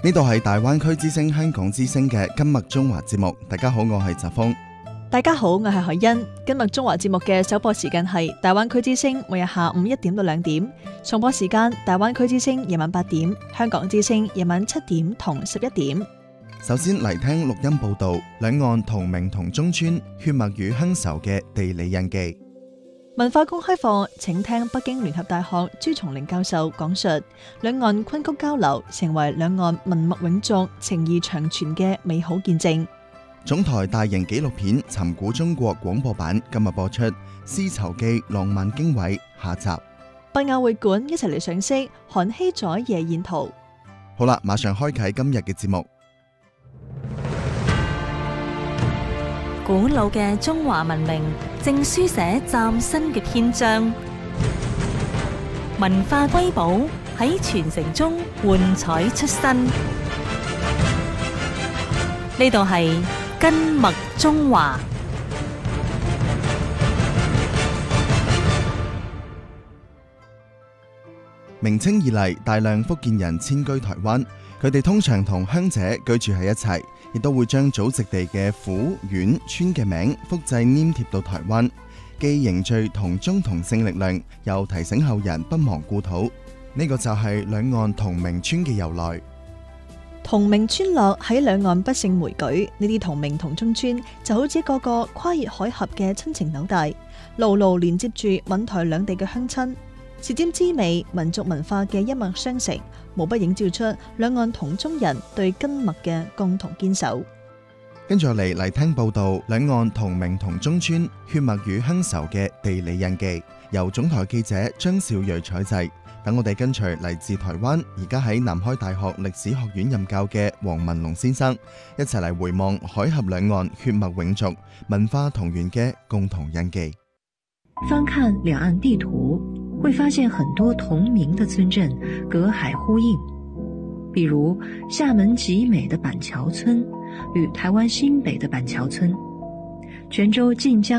呢度係大灣區之聲香港之聲嘅今麥中華節目。大家好，我係澤峰。 大家好，我係海欣。今麥中華節目嘅首播時間係大灣區之聲，每日下午1點到2點；重播時間大灣區之聲夜晚8點，香港之聲夜晚7點同11點。 首先嚟聽錄音報道，兩岸同名同宗村，血脈與鄉愁嘅地理印記。 文化公開課，請聽北京聯合大學朱松齡教授講述兩岸昆曲交流成為兩岸文脈永續、情誼長存嘅美好見證。 總台大型紀錄片《尋古中國》廣播版今日播出《絲綢記》浪漫經緯下集。 北亞會館一齊嚟賞識韓熙載夜宴圖。 好啦，馬上開啟今日嘅節目。 古老嘅中華文明正書寫嶄新嘅篇章，文化瑰寶喺傳承中煥彩出新。呢度係根脈中華。 明清以嚟，大量福建人遷居台灣，佢哋通常同鄉者居住喺一齊，亦都會將祖籍地嘅府、縣、村嘅名複製黏貼到台灣，既凝聚同宗同姓力量，又提醒後人不忘故土。呢個就係兩岸同名村嘅由來。 同名村落喺兩岸不勝枚舉，呢啲同名同宗村就好似一個個跨越海峽嘅親情紐帶，牢牢連接住閩台兩地嘅鄉親。舌尖滋味民族文化嘅一脈相承，無不映照出兩岸同宗人對根脈嘅共同堅守。 跟住嚟聽報道，兩岸同名同宗村，血脈與鄉愁嘅地理印記，由總台記者張兆睿採製。等我哋跟隨嚟自台灣，而家喺南開大學歷史學院任教嘅黃文龍先生，一齊嚟回望海峽兩岸血脈永續、文化同源嘅共同印記。 翻看兩岸地圖，會發現很多同名的村鎮隔海呼應，比如廈門集美的板橋村與台灣新北的板橋村，泉州晉江